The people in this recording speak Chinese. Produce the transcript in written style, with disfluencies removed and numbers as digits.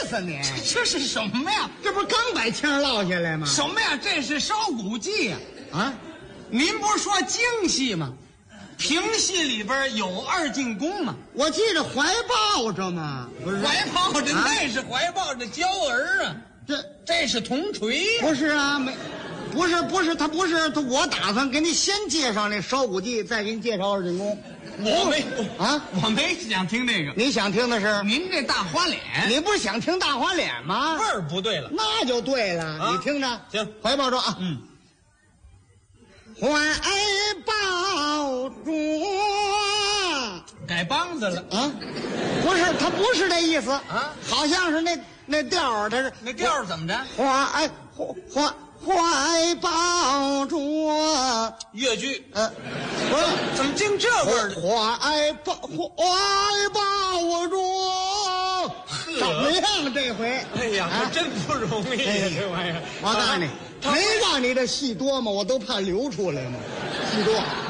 思你？ 这是什么呀？ 这不是刚把腔落下来吗？ 什么呀？这是烧骨记呀！ 啊， 您不是说京戏吗？评戏里边有二进宫吗？ 我记着怀抱着嘛，不是怀抱着， 啊那是怀抱着娇儿啊，这是铜锤呀！ 不是啊，不是，他不是他，我打算给你先介绍那烧骨记，再给你介绍二进宫。 我没想听这个。 你想听的是您这大花脸， 你不是想听大花脸吗？ 味儿不对了， 那就对了， 啊你听着， 行， 怀抱着啊，怀抱着， 改梆子了啊，不是，他不是这意思啊， 好像是那调儿，他是那调儿怎么着？ 怀抱着， 越剧， 不是， 怎么净这味儿？ 怀抱着，怎么样这回？ 哎呀，可真不容易呀，这玩意儿。 我告诉你，没让你这戏多吗？我都怕流出来嘛，戏多。